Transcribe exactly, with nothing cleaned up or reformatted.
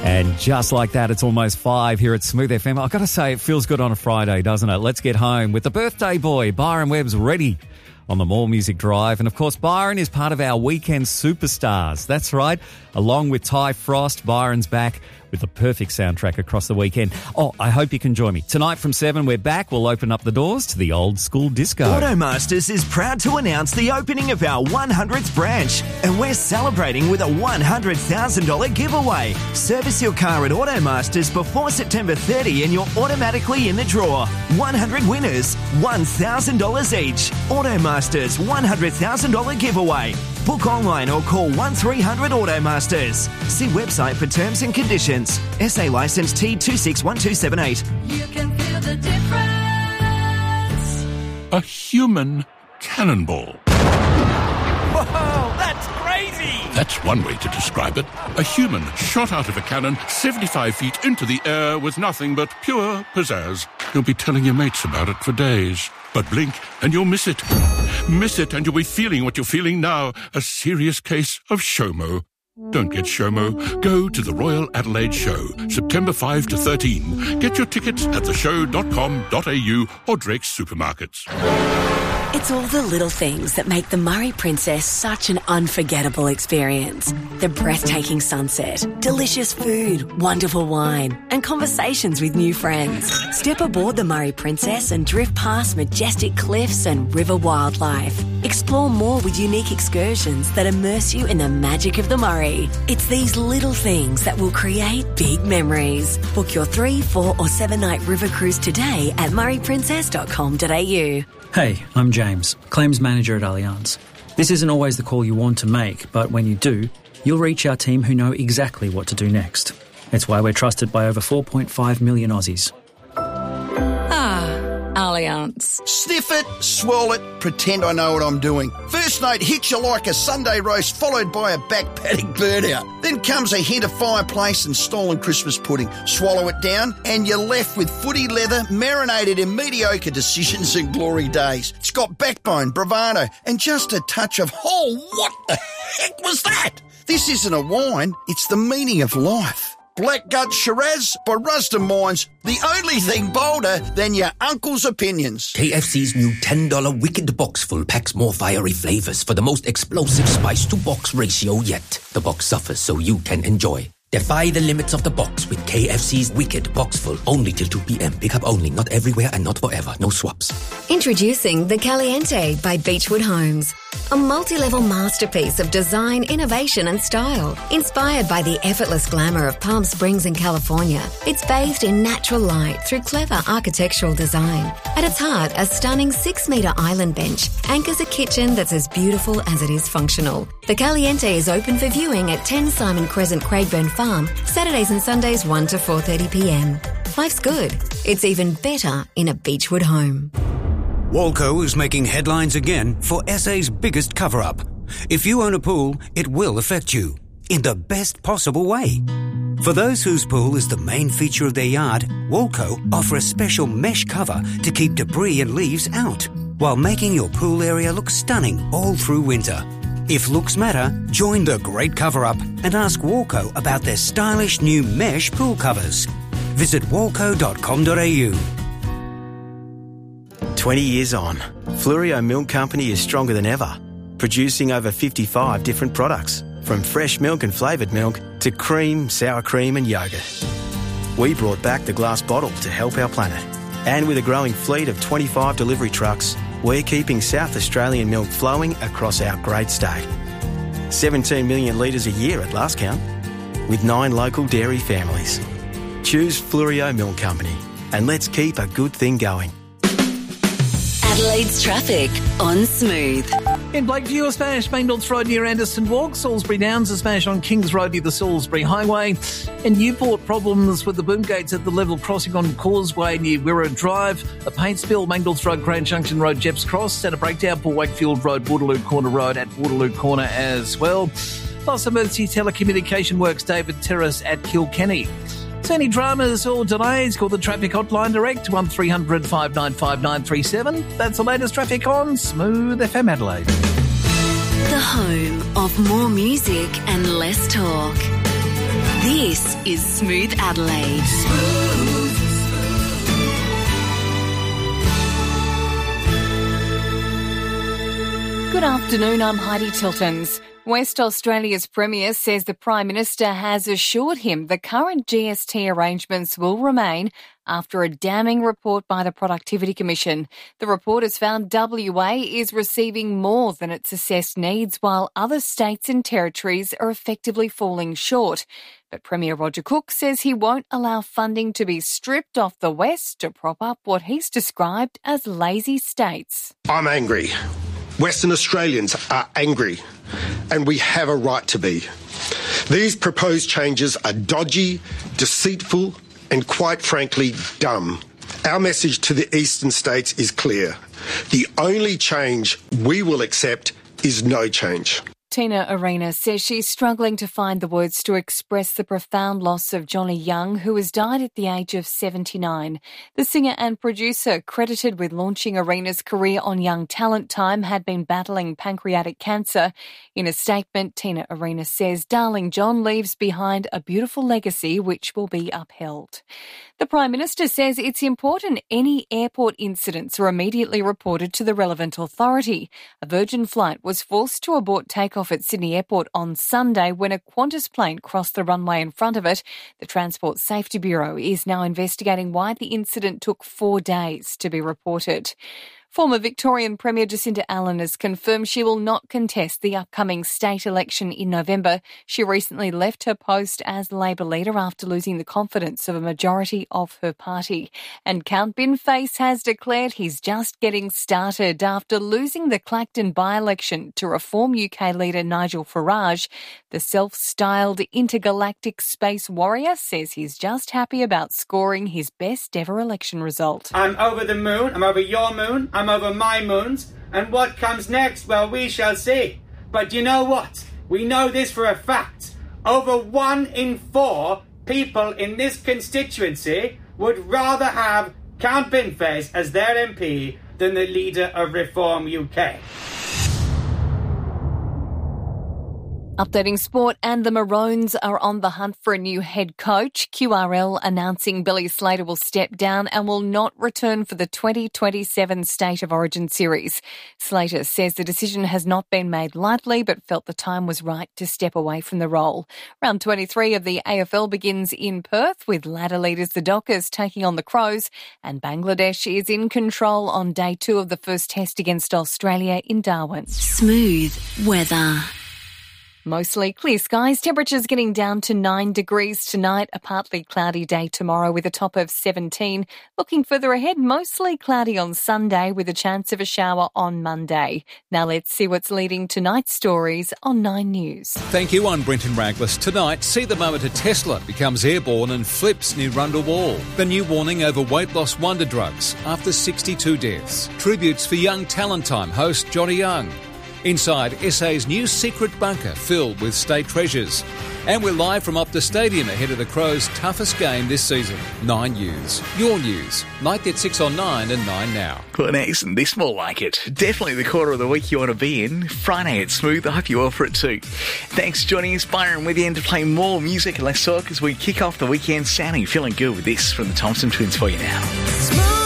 And just like that, it's almost five here at Smooth F M. I've got to say, it feels good on a Friday, doesn't it? Let's get home with the birthday boy. Byron Webb's ready on the More Music Drive. And, of course, Byron is part of our weekend superstars. That's right. Along with Ty Frost, Byron's back with the perfect soundtrack across the weekend. Oh, I hope you can join me. Tonight from seven, we're back. We'll open up the doors to the old school disco. Automasters is proud to announce the opening of our one hundredth branch, and we're celebrating with a one hundred thousand dollars giveaway. Service your car at Automasters before September thirtieth and you're automatically in the draw. one hundred winners, one thousand dollars each. Automasters one hundred thousand dollars giveaway. Book online or call one three hundred Automasters. See website for terms and conditions. S A licence T two six one two seven eight. You can feel the difference. A human cannonball. Whoa, that's crazy! That's one way to describe it. A human shot out of a cannon seventy-five feet into the air with nothing but pure pizzazz. You'll be telling your mates about it for days. But blink and you'll miss it. Miss it and you'll be feeling what you're feeling now. A serious case of SHOMO. Don't get SHOMO. Go to the Royal Adelaide Show, September fifth to thirteenth. Get your tickets at the show dot com dot a u or Drake's Supermarkets. It's all the little things that make the Murray Princess such an unforgettable experience. The breathtaking sunset, delicious food, wonderful wine, and conversations with new friends. Step aboard the Murray Princess and drift past majestic cliffs and river wildlife. Explore more with unique excursions that immerse you in the magic of the Murray. It's these little things that will create big memories. Book your three, four or seven night river cruise today at murray princess dot com dot a u. Hey, I'm James, Claims Manager at Allianz. This isn't always the call you want to make, but when you do, you'll reach our team who know exactly what to do next. It's why we're trusted by over four point five million Aussies. Ah, Allianz. Sniff it, swirl it, pretend I know what I'm doing. First note hits you like a Sunday roast followed by a back paddock burnout. Then comes a hint of fireplace and stolen Christmas pudding. Swallow it down and you're left with footy leather marinated in mediocre decisions and glory days. It's got backbone, bravado and just a touch of, oh, what the heck was that? This isn't a wine, it's the meaning of life. Blackgut Shiraz by Rusden Mines, the only thing bolder than your uncle's opinions. K F C's new ten dollars Wicked Box Full packs more fiery flavours for the most explosive spice-to-box ratio yet. The box suffers so you can enjoy. Defy the limits of the box with K F C's Wicked Box Full. Only till two p.m. Pick up only, not everywhere and not forever. No swaps. Introducing the Caliente by Beechwood Homes. A multi-level masterpiece of design, innovation and style. Inspired by the effortless glamour of Palm Springs in California, it's bathed in natural light through clever architectural design. At its heart, a stunning six-metre island bench anchors a kitchen that's as beautiful as it is functional. The Caliente is open for viewing at ten Simon Crescent, Craigburn Farm, Saturdays and Sundays one to four thirty p.m. Life's good. It's even better in a Beechwood home. Walco is making headlines again for S A's biggest cover-up. If you own a pool, it will affect you in the best possible way. For those whose pool is the main feature of their yard, Walco offer a special mesh cover to keep debris and leaves out, while making your pool area look stunning all through winter. If looks matter, join the great cover-up and ask Walco about their stylish new mesh pool covers. Visit walco dot com dot a u. twenty years on, Fluorio Milk Company is stronger than ever, producing over fifty-five different products, from fresh milk and flavoured milk to cream, sour cream and yoghurt. We brought back the glass bottle to help our planet. And with a growing fleet of twenty-five delivery trucks, we're keeping South Australian milk flowing across our great state. seventeen million litres a year at last count, with nine local dairy families. Choose Fluorio Milk Company, and let's keep a good thing going. Adelaide's traffic on Smooth. In Blakeview, a smash Main North Road near Anderson Walk. Salisbury Downs, a smash on Kings Road near the Salisbury Highway. In Newport, problems with the boom gates at the level crossing on Causeway near Wirra Drive. A paint spill, Main North Road, Grand Junction Road, Jepps Cross. And a breakdown for Wakefield Road, Waterloo Corner Road at Waterloo Corner as well. Plus emergency telecommunication works, David Terrace at Kilkenny. So any dramas or delays, call the traffic hotline direct, one three hundred five nine five nine three seven. That's the latest traffic on Smooth F M Adelaide. The home of more music and less talk. This is Smooth Adelaide. Good afternoon, I'm Heidi Tiltons. West Australia's Premier says the Prime Minister has assured him the current G S T arrangements will remain after a damning report by the Productivity Commission. The report has found W A is receiving more than its assessed needs, while other states and territories are effectively falling short. But Premier Roger Cook says he won't allow funding to be stripped off the West to prop up what he's described as lazy states. I'm angry. Western Australians are angry, and we have a right to be. These proposed changes are dodgy, deceitful, and quite frankly, dumb. Our message to the eastern states is clear. The only change we will accept is no change. Tina Arena says she's struggling to find the words to express the profound loss of Johnny Young, who has died at the age of seventy-nine. The singer and producer, credited with launching Arena's career on Young Talent Time, had been battling pancreatic cancer. In a statement, Tina Arena says Darling John leaves behind a beautiful legacy which will be upheld. The Prime Minister says it's important any airport incidents are immediately reported to the relevant authority. A Virgin flight was forced to abort takeoff at Sydney Airport on Sunday when a Qantas plane crossed the runway in front of it. The Transport Safety Bureau is now investigating why the incident took four days to be reported. Former Victorian Premier Jacinta Allen has confirmed she will not contest the upcoming state election in November. She recently left her post as Labor leader after losing the confidence of a majority of her party. And Count Binface has declared he's just getting started after losing the Clacton by-election to Reform U K leader Nigel Farage. The self-styled intergalactic space warrior says he's just happy about scoring his best ever election result. I'm over the moon, I'm over your moon, I'm over my moons, and what comes next, well, we shall see. But you know what? We know this for a fact. Over one in four people in this constituency would rather have Count Binface as their M P than the leader of Reform U K. Updating sport, and the Maroons are on the hunt for a new head coach. Q R L announcing Billy Slater will step down and will not return for the twenty twenty-seven State of Origin series. Slater says the decision has not been made lightly, but felt the time was right to step away from the role. Round twenty-three of the A F L begins in Perth, with ladder leaders the Dockers taking on the Crows, and Bangladesh is in control on day two of the first test against Australia in Darwin. Smooth weather. Mostly clear skies, temperatures getting down to nine degrees tonight, a partly cloudy day tomorrow with a top of seventeen. Looking further ahead, mostly cloudy on Sunday with a chance of a shower on Monday. Now let's see what's leading tonight's stories on Nine News. Thank you, I'm Brenton Raglis. Tonight, see the moment a Tesla becomes airborne and flips near Rundle Wall. The new warning over weight loss wonder drugs after sixty-two deaths. Tributes for Young Talent Time host Johnny Young. Inside S A's new secret bunker filled with state treasures. And we're live from Optus Stadium ahead of the Crows' toughest game this season. Nine News. Your news. Night at six on nine and nine now. Well, now, isn't this more like it? Definitely the quarter of the week you want to be in. Friday at Smooth. I hope you're all for it too. Thanks for joining us. Byron with you and to play more music and less talk as we kick off the weekend. Sounding feeling good with this from the Thompson Twins for you now.